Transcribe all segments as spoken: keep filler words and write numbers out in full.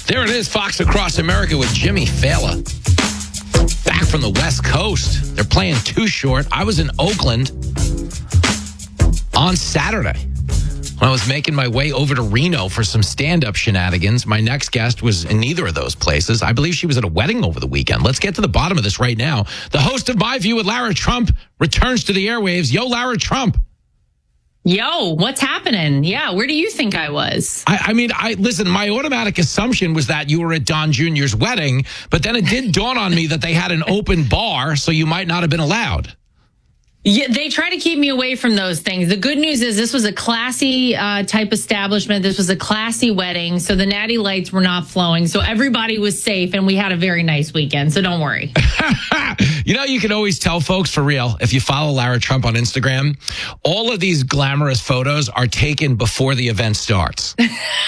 There it is, Fox Across America with Jimmy Fallon. Back from the West Coast. They're playing Too Short. I was in Oakland on Saturday when I was making my way over to Reno for some stand-up shenanigans. My next guest was in neither of those places. I believe she was at a wedding over the weekend. Let's get to the bottom of this right now. The host of My View with Lara Trump returns to the airwaves. Yo, Lara Trump. Yo, what's happening? Yeah, where do you think I was? I, I mean, I listen, my automatic assumption was that you were at Don Junior's wedding, but then it did dawn on me that they had an open bar, so you might not have been allowed. Yeah, they try to keep me away from those things. The good news is this was a classy uh, type establishment. This was a classy wedding, so the natty lights were not flowing. So everybody was safe, and we had a very nice weekend, so don't worry. You know, you can always tell folks, for real, if you follow Lara Trump on Instagram, all of these glamorous photos are taken before the event starts.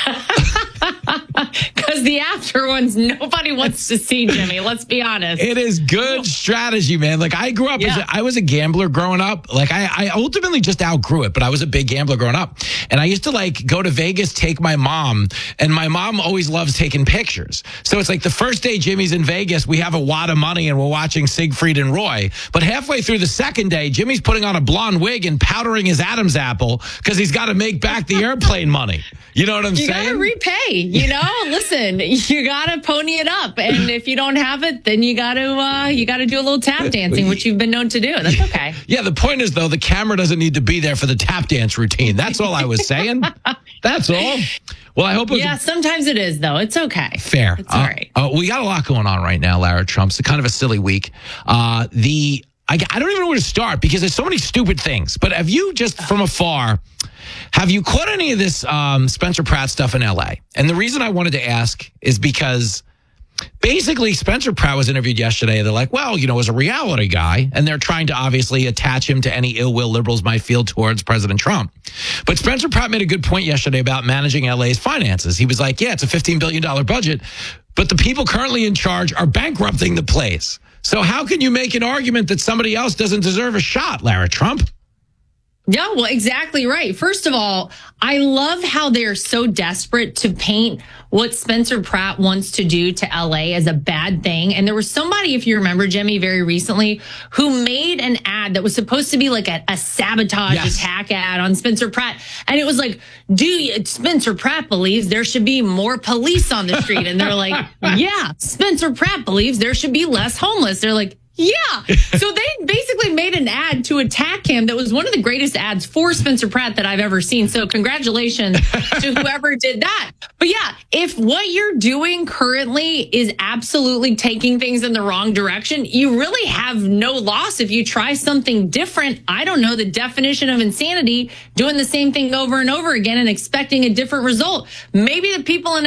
Because the after ones, nobody wants to see, Jimmy. Let's be honest. It is good strategy, man. Like, I grew up, Yeah. as a, I was a gambler growing up. Like, I, I ultimately just outgrew it, but I was a big gambler growing up. And I used to, like, go to Vegas, take my mom, and my mom always loves taking pictures. So it's like the first day Jimmy's in Vegas, we have a wad of money and we're watching Siegfried and Roy. But halfway through the second day, Jimmy's putting on a blonde wig and powdering his Adam's apple because he's got to make back the airplane money. You know what I'm You saying? got to repay, you know? Listen, you got to pony it up. And if you don't have it, then you got to uh, you got to do a little tap dancing, which you've been known to do. That's okay. Yeah, the point is, though, the camera doesn't need to be there for the tap dance routine. That's all I was saying. That's all. Well, I hope it was Yeah, sometimes it is, though. It's okay. fair. It's all right. Uh, uh, we got a lot going on right now, Lara Trump. It's kind of a silly week. Uh, the I, I don't even know where to start because there's so many stupid things. But have you, just from afar, have you caught any of this um, Spencer Pratt stuff in L A? And the reason I wanted to ask is because basically Spencer Pratt was interviewed yesterday. They're like, well, you know, as a reality guy, and they're trying to obviously attach him to any ill will liberals might feel towards President Trump. But Spencer Pratt made a good point yesterday about managing L A's finances. He was like, yeah, it's a fifteen billion dollars budget, but the people currently in charge are bankrupting the place. So how can you make an argument that somebody else doesn't deserve a shot, Lara Trump? Yeah, well, exactly right. First of all, I love how they're so desperate to paint what Spencer Pratt wants to do to L A as a bad thing. And there was somebody, if you remember, Jimmy, very recently, who made an ad that was supposed to be like a, a sabotage Yes. attack ad on Spencer Pratt. And it was like, do you, Spencer Pratt believes there should be more police on the street. And they're like, yeah, Spencer Pratt believes there should be less homeless. They're like, yeah. So they basically made an ad to attack him that was one of the greatest ads for Spencer Pratt that I've ever seen. So congratulations to whoever did that. But yeah, if what you're doing currently is absolutely taking things in the wrong direction, you really have no loss if you try something different. I don't know the definition of insanity, doing the same thing over and over again and expecting a different result. Maybe the people in